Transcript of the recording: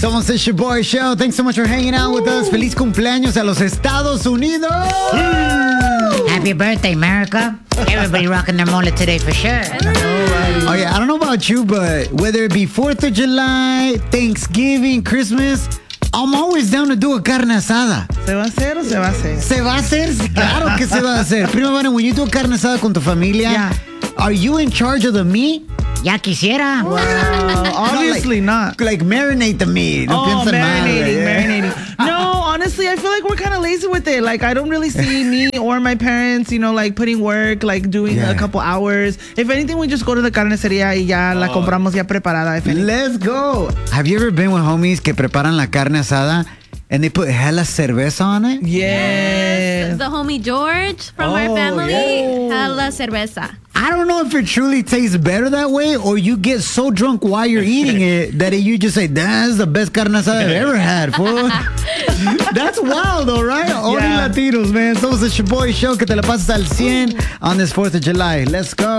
Somos el Shaboy Show. Thanks so much for hanging out with us. Feliz cumpleaños a los Estados Unidos. Happy birthday, America. Everybody rocking their mole today for sure. Oh, yeah. I don't know about you, but whether it be 4th of July, Thanksgiving, Christmas, I'm always down to do a carne asada. ¿Se va a hacer o se va a hacer? ¿Se va a hacer? Claro que se va a hacer. Prima Vane, when you do a carne asada con tu familia, are you in charge of the meat? Ya quisiera. Obviously not. Like marinate the meat. No piensa marinating. No, honestly, I feel like we're kind of lazy with it. Like, I don't really see me or my parents, like putting work, like doing a couple hours. If anything, we just go to the carnicería y ya la compramos ya preparada. Let's go. Have you ever been with homies que preparan la carne asada and they put hella cerveza on it? Yes. The homie George from our family, hella cerveza. I don't know if it truly tastes better that way or you get so drunk while you're eating it that you just say, that's the best carne asada I've ever had, fool. That's wild though, right? Only Latinos, man. Somos el Shaboy Show, que te la pasas al 100 on this 4th of July. Let's go.